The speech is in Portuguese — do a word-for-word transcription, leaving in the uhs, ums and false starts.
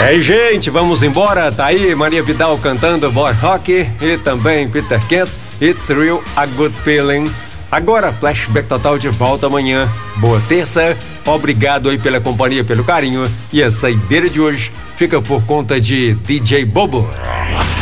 É, gente, vamos embora. Tá aí Maria Vidal cantando Boy Rock e também Peter Kent, It's Real a Good Feeling. Agora, Flashback Total de volta amanhã. Boa terça, obrigado aí pela companhia, pelo carinho. E a saideira de hoje fica por conta de D J Bobo.